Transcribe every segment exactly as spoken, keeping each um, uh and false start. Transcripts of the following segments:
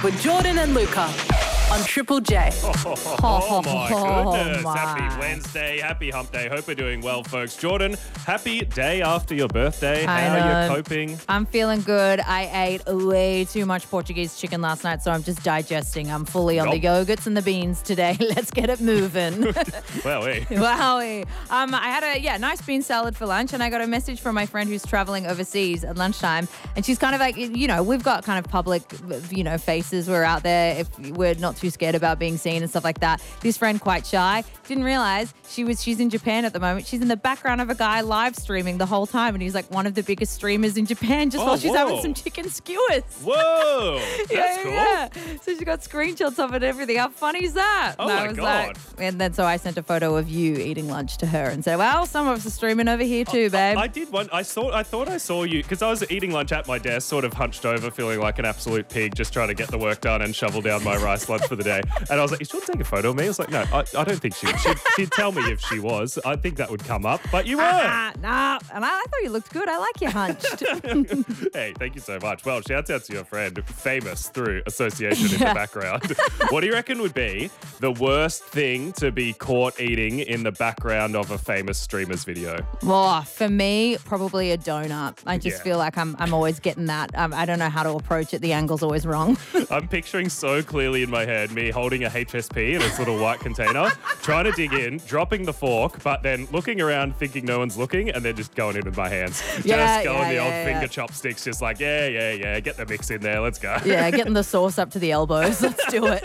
with Jordan and Luca on Triple J. Oh, oh my goodness. Oh, my. Happy Wednesday. Happy hump day. Hope we're doing well, folks. Jordan, happy day after your birthday. I How know. are you coping? I'm feeling good. I ate way too much Portuguese chicken last night, so I'm just digesting. I'm fully on the Yup. yogurts and the beans today. Let's get it moving. Well, hey. Wowie. Um, I had a yeah nice bean salad for lunch, and I got a message from my friend who's traveling overseas at lunchtime, and she's kind of like, you know, we've got kind of public, you know, faces. We're out there if we're not too scared about being seen and stuff like that. This friend, quite shy, didn't realize she was she's in Japan at the moment. She's in the background of a guy live streaming the whole time, and he's like one of the biggest streamers in Japan just Oh, while she's having whoa. some chicken skewers. Whoa. That's yeah, cool. yeah. So she got screenshots of it and everything. How funny is that? Oh and I my was God. Like, and then so I sent a photo of you eating lunch to her and said, well, some of us are streaming over here too, babe. I did one. I saw. I thought I saw you because I was eating lunch at my desk, sort of hunched over, feeling like an absolute pig, just trying to get the work done and shovel down my rice lunch for the day. And I was like, "You should take a photo of me." I was like, "No, I, I don't think she would. She'd, she'd tell me if she was. I think that would come up, but you were." Ah, nah. And I, I thought you looked good. I like you hunched. Hey, thank you so much. Well, shouts out to your friend, famous through association in the background. What do you reckon would be the worst thing to be caught eating in the background of a famous streamer's video? Well, for me, probably a donut. I just Yeah. feel like I'm I'm always getting that. Um, I don't know how to approach it. The angle's always wrong. I'm picturing so clearly in my head me holding a H S P in its little white container, trying to dig in, dropping the fork, but then looking around thinking no one's looking, and then just going in with my hands. Yeah, just going yeah, the yeah, old yeah. finger chopsticks, just like, yeah, yeah, yeah, get the mix in there, let's go. Yeah, getting the sauce up to the elbows. Let's do it.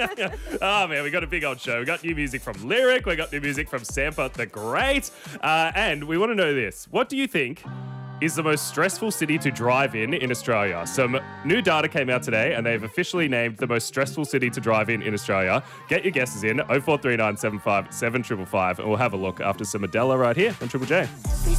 Oh man, we got a big old show. We got new music from Lyric, we got new music from Sampa the Great, uh, and we want to know this. What do you think is the most stressful city to drive in in Australia? Some new data came out today and they've officially named the most stressful city to drive in in Australia. Get your guesses in, oh four three nine seven five seven five five, and we'll have a look after some Adela right here on Triple J.